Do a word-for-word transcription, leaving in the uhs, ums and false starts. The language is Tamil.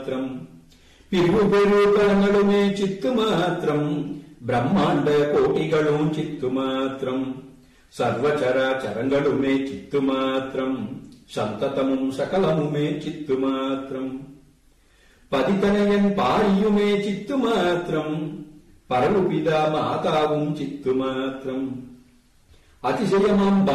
பிரிவு பெருகங்களுமே சித்து மாத்திரம் பிரம்மாண்ட கோட்டிகளும் சித்து மாத்திரம் சர்வச்சராச்சரங்களுமே சித்து மாத்திரம் சந்ததமும் சகலமுமே சித்து மாத்திரம் பதித்தனையன் பாரியுமே சித்து மாத்திரம் பரவுபிதா மாதாவும் சித்து மாத்திரம் அதிசயமாம்